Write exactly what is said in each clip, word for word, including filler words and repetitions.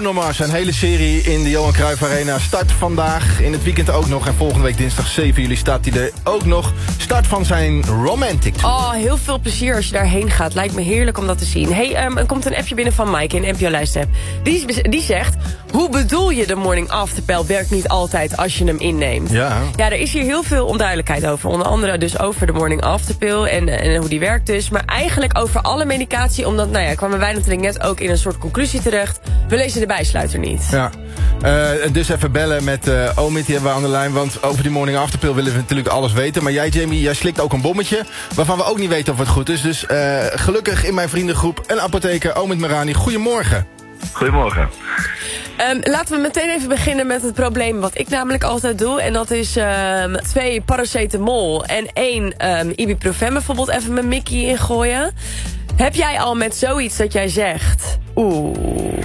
Bruno Mars, een hele serie in de Johan Cruijff Arena. Start vandaag, in het weekend ook nog. En volgende week dinsdag zeven juli staat hij er ook nog. Start van zijn Romantic Tour. Oh, heel veel plezier als je daarheen gaat. Lijkt me heerlijk om dat te zien. Hey, um, er komt een appje binnen van Mike in N P O Luisterapp. Die, die zegt, hoe bedoel je de morning afterpill werkt niet altijd als je hem inneemt? Ja. Ja, er is hier heel veel onduidelijkheid over. Onder andere dus over de morning afterpill en, en hoe die werkt dus. Maar eigenlijk over alle medicatie. Omdat, nou ja, kwamen wij natuurlijk net ook in een soort conclusie terecht. We lezen de bijsluiter niet. Ja. Uh, dus even bellen met uh, Omid, die hebben we aan de lijn. Want over die morning afterpill willen we natuurlijk alles weten. Maar jij, Jamie, jij slikt ook een bommetje. Waarvan we ook niet weten of het goed is. Dus uh, gelukkig in mijn vriendengroep een apotheker, Omid Merani. Goedemorgen. Goedemorgen. Um, laten we meteen even beginnen met het probleem wat ik namelijk altijd doe. En dat is um, twee paracetamol en één um, ibuprofen bijvoorbeeld even mijn Mickey ingooien. Heb jij al met zoiets dat jij zegt, oeh,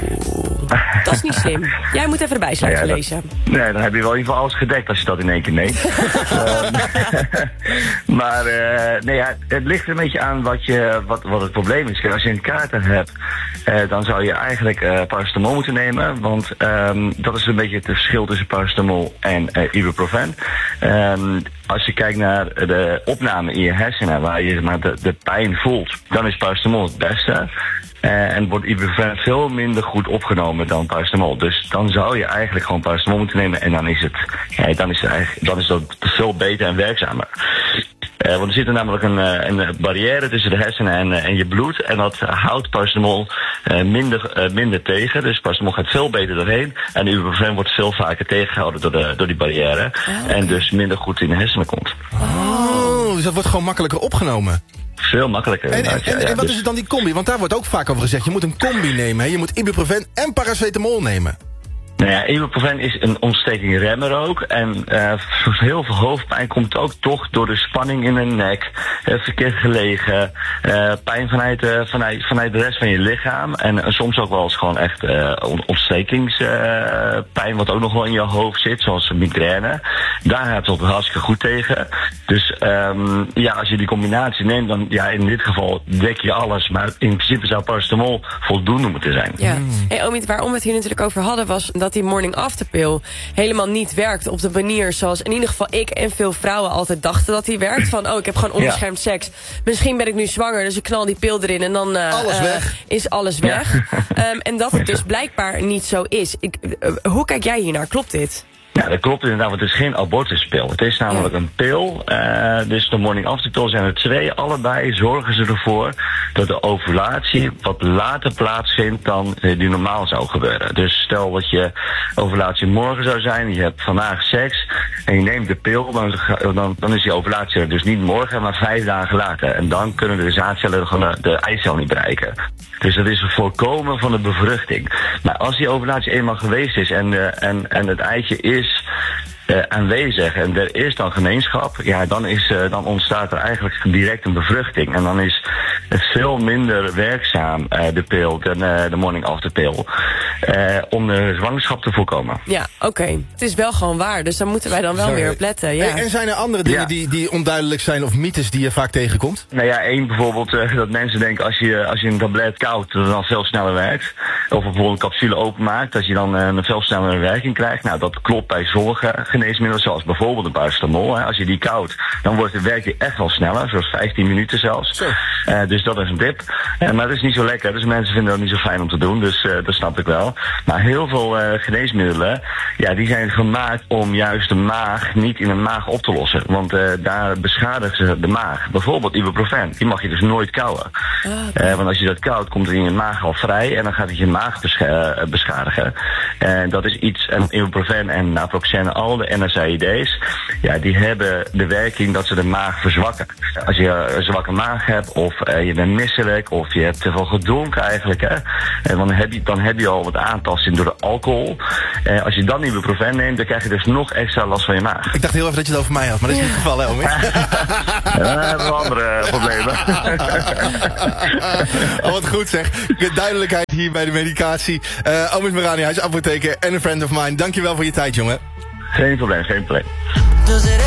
dat is niet slim. Jij moet even de bijsluiter ja, lezen. Dat, nee, dan heb je wel in ieder geval alles gedekt als je dat in één keer neemt. um, maar uh, nee, ja, het ligt er een beetje aan wat, je, wat, wat het probleem is. Als je een kater hebt, uh, dan zou je eigenlijk uh, paracetamol moeten nemen. Want um, dat is een beetje het verschil tussen paracetamol en uh, ibuprofen. Um, Als je kijkt naar de opname in je hersenen, waar je maar, de, de pijn voelt, dan is paracetamol het beste. Uh, en wordt ibuprofen veel minder goed opgenomen dan paracetamol. Dus dan zou je eigenlijk gewoon paracetamol moeten nemen en dan is het, ja, dan is het eigenlijk, dan is dat veel beter en werkzamer. Uh, want er zit er namelijk een, een barrière tussen de hersenen en, en je bloed. En dat houdt paracetamol uh, minder, uh, minder tegen. Dus paracetamol gaat veel beter doorheen. En de ibuprofen wordt veel vaker tegengehouden door, de, door die barrière. Oh, okay. En dus minder goed in de hersenen komt. Oh, dus dat wordt gewoon makkelijker opgenomen. Veel makkelijker. En, en, ja, en, ja, en wat dus... is het dan die combi? Want daar wordt ook vaak over gezegd, je moet een combi nemen. Hè? Je moet ibuprofen en paracetamol nemen. Nou ja, ibuprofen is een ontstekingremmer ook. En uh, heel veel hoofdpijn komt ook toch door de spanning in de nek. Uh, verkeerd gelegen. Uh, pijn vanuit, uh, vanuit, vanuit de rest van je lichaam. En uh, soms ook wel eens gewoon echt uh, ontstekingspijn. Uh, wat ook nog wel in je hoofd zit. Zoals migraine. Daar heb je het hartstikke goed tegen. Dus um, ja, als je die combinatie neemt, dan ja, in dit geval dek je alles. Maar in principe zou paracetamol voldoende moeten zijn. Ja. Hey Omid, waarom we het hier natuurlijk over hadden was dat die morning afterpill helemaal niet werkt op de manier zoals in ieder geval ik en veel vrouwen altijd dachten dat die werkt. Van, oh, ik heb gewoon onbeschermd ja. seks. Misschien ben ik nu zwanger, dus ik knal die pil erin en dan uh, alles weg. Uh, is alles weg. Ja. Um, en dat het dus blijkbaar niet zo is. Ik, uh, hoe kijk jij hiernaar? Klopt dit? Ja, dat klopt inderdaad, want het is geen abortuspil. Het is namelijk een pil. Uh, dus de morning after pill zijn er twee. Allebei zorgen ze ervoor dat de ovulatie wat later plaatsvindt dan die normaal zou gebeuren. Dus stel dat je ovulatie morgen zou zijn, je hebt vandaag seks en je neemt de pil, dan, dan, dan is die ovulatie er dus niet morgen, maar vijf dagen later. En dan kunnen de zaadcellen gewoon de, de eicel niet bereiken. Dus dat is het voorkomen van de bevruchting. Maar als die ovulatie eenmaal geweest is en, uh, en, en het eitje is Uh, aanwezig en er is dan gemeenschap, ja, dan, is, uh, dan ontstaat er eigenlijk direct een bevruchting. En dan is het veel minder werkzaam, uh, de pil, dan uh, de morning after pill, uh, om de zwangerschap te voorkomen. Ja, oké. Okay. Het is wel gewoon waar, dus daar moeten wij dan wel Sorry. weer op letten. Ja. En, en zijn er andere dingen ja. die, die onduidelijk zijn of mythes die je vaak tegenkomt? Nou ja, één bijvoorbeeld, uh, dat mensen denken als je, als je een tablet koudt, dat het dan veel sneller werkt. Of bijvoorbeeld een capsule openmaakt, dat je dan uh, een veel snellere werking krijgt. Nou, dat klopt bij sommige geneesmiddelen, zoals bijvoorbeeld een paracetamol. Hè. Als je die koudt, dan wordt de werking echt wel sneller, zoals vijftien minuten zelfs. Uh, dus dat is een tip. Uh, maar dat is niet zo lekker, dus mensen vinden dat niet zo fijn om te doen, dus uh, dat snap ik wel. Maar heel veel uh, geneesmiddelen, ja, die zijn gemaakt om juist de maag niet in de maag op te lossen. Want uh, daar beschadigen ze de maag. Bijvoorbeeld ibuprofen, die mag je dus nooit kouwen. Uh, want als je dat koudt, komt het in je maag al vrij en dan gaat het je maag bescha- beschadigen. En dat is iets, en ibuprofen en naproxen, al de N S A I D's, ja, die hebben de werking dat ze de maag verzwakken. Als je een zwakke maag hebt, of uh, je bent misselijk, of je hebt te veel gedronken eigenlijk, hè, en dan heb je, dan heb je al wat aantasting door de alcohol. Uh, als je dan ibuprofen neemt, dan krijg je dus nog extra last van je maag. Ik dacht heel even dat je het over mij had, maar dat is niet het geval, hè, Omid? Ja, dan hebben we andere problemen. Oh, wat goed zeg. Duidelijkheid hier bij de medicatie. Uh, Omid Merani, hij is apotheker en een friend of mine. Dankjewel voor je tijd, jongen. Geen probleem, geen probleem.